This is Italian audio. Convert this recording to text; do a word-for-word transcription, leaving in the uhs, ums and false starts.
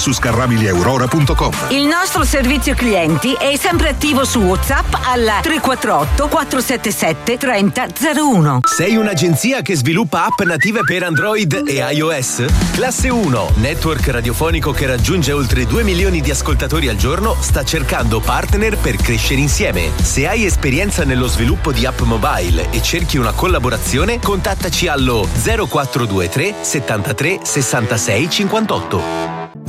su scarrabili aurora punto com. Il nostro servizio clienti è sempre attivo su WhatsApp al tre quattro otto quattro sette sette tre zero zero uno. Sei un'agenzia che sviluppa app native per Android e iOS? Classe uno, network radiofonico che raggiunge oltre due milioni di ascoltatori al giorno, sta cercando partner per crescere insieme. Se hai esperienza nello sviluppo di app mobile e cerchi una collaborazione, contattaci allo zero quattro due tre settantatré sessantasei cinquantotto.